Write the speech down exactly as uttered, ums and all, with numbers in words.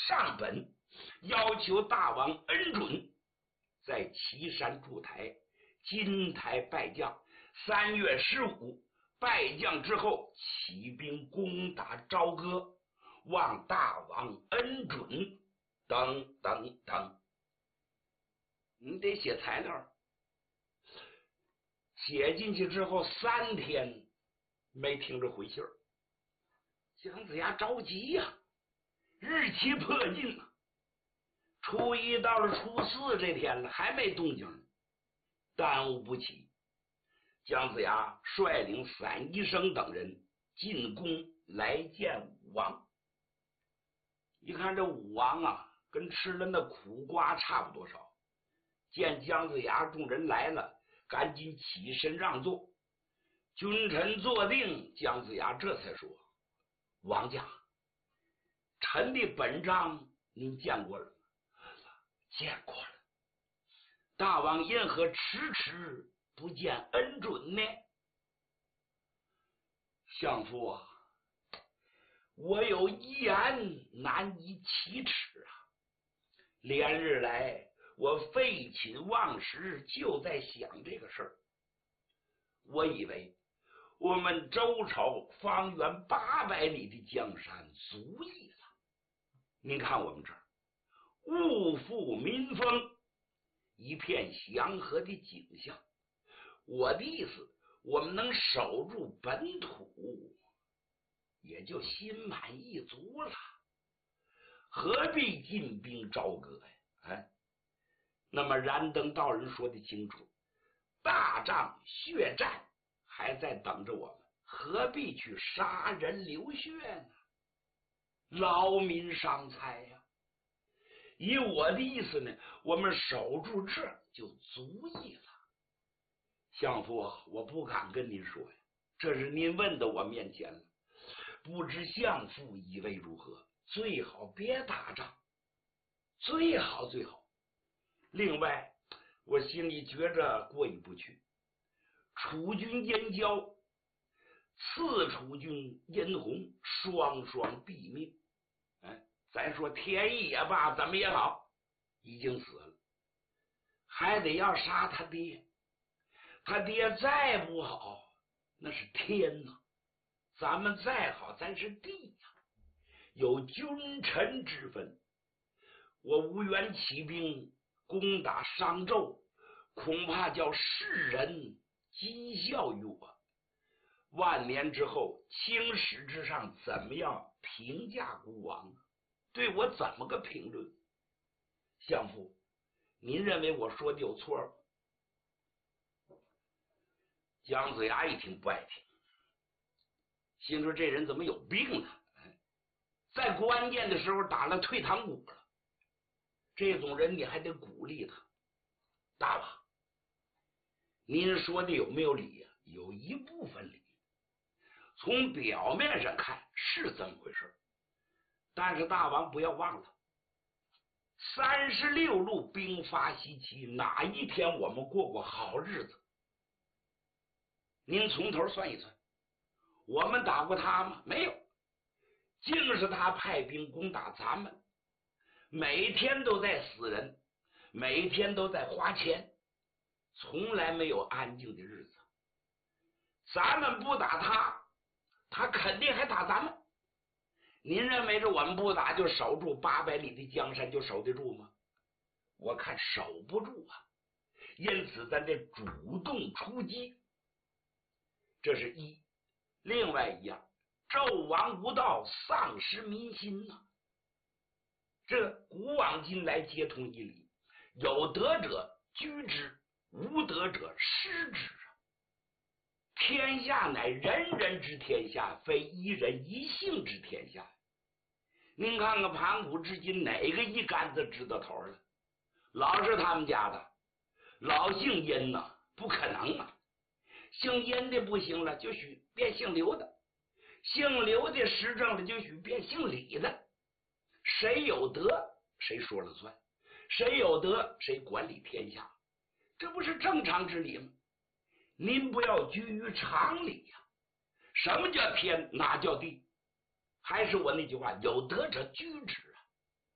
上本要求大王恩准，在岐山筑台，金台拜将。三月十五拜将之后，起兵攻打朝歌，望大王恩准，等等等。你得写材料，写进去之后三天没听着回信儿，姜子牙着急呀、啊，日期迫近了，初一到了初四这天了，还没动静呢，耽误不起。姜子牙率领散宜生等人进宫来见武王。一看这武王啊，跟吃了那苦瓜差不多少。见姜子牙众人来了，赶紧起身让座。君臣坐定，姜子牙这才说：“王家，臣的本章您见过了吗？”“见过了。”“大王因何迟迟不见恩准呢？”“相父啊，我有一言难以启齿啊！连日来我废寝忘食，就在想这个事儿。我以为我们周朝方圆八百里的江山足矣了。您看我们这儿物阜民丰，一片祥和的景象。我的意思，我们能守住本土，也就心满意足了，何必进兵朝歌呀？哎，那么燃灯道人说的清楚，大仗血战还在等着我们，何必去杀人流血呢？劳民伤财呀、啊！以我的意思呢，我们守住这就足矣了。相父，我不敢跟您说呀，这是您问到我面前了，不知相父以为如何？最好别打仗，最好最好。另外，我心里觉着过意不去。楚军燕交，次楚军殷红，双双毙命。哎，咱说天意也罢，怎么也好，已经死了，还得要杀他爹。他爹再不好，那是天呐；咱们再好，咱是地呀、啊，有君臣之分。我无缘起兵攻打商纣，恐怕叫世人讥笑于我。万年之后，青史之上怎么样评价孤王？对我怎么个评论？相父，您认为我说的有错吗？姜子牙一听不爱听，心说这人怎么有病呢？在关键的时候打了退堂鼓了，这种人你还得鼓励他。大王，您说的有没有理呀、啊？有一部分理，从表面上看是这么回事，但是大王不要忘了，三十六路兵发西岐，哪一天我们过过好日子？您从头算一算，我们打过他吗？没有，竟是他派兵攻打咱们，每天都在死人，每天都在花钱，从来没有安静的日子。咱们不打他，他肯定还打咱们。您认为这我们不打就守住八百里的江山就守得住吗？我看守不住啊，因此咱得主动出击。这是一。另外一样，纣王无道，丧失民心呐、啊。这古往今来皆通一理，有德者居之，无德者失之啊。天下乃人人之天下，非一人一姓之天下。您看看盘古至今哪个一竿子知道头了？老是他们家的，老姓殷呐、啊，不可能啊！姓殷的不行了，就许变姓刘的；姓刘的实政了，就许变姓李的。谁有德，谁说了算；谁有德，谁管理天下。这不是正常之理吗？您不要拘于常理呀、啊！什么叫天？哪叫地？还是我那句话，有德者居之。